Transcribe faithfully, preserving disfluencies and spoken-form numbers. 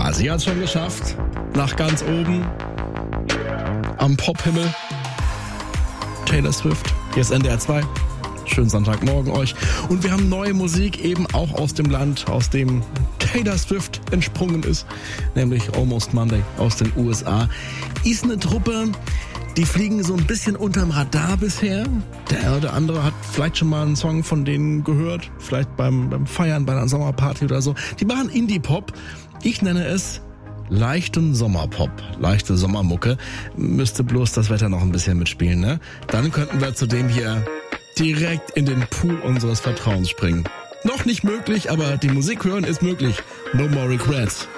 Ja, sie hat es schon geschafft. Nach ganz oben. Am Pophimmel. Taylor Swift. Hier ist N D R zwei. Schönen Sonntagmorgen euch. Und wir haben neue Musik eben auch aus dem Land, aus dem Taylor Swift entsprungen ist. Nämlich Almost Monday aus den U S A. Ist eine Truppe, die fliegen so ein bisschen unterm Radar bisher. Der eine oder andere hat vielleicht schon mal einen Song von denen gehört. Vielleicht beim, beim Feiern, bei einer Sommerparty oder so. Die machen Indie-Pop. Ich nenne es leichten Sommerpop. Leichte Sommermucke. Müsste bloß das Wetter noch ein bisschen mitspielen, ne? Dann könnten wir zudem hier direkt in den Pool unseres Vertrauens springen. Noch nicht möglich, aber die Musik hören ist möglich. No more regrets.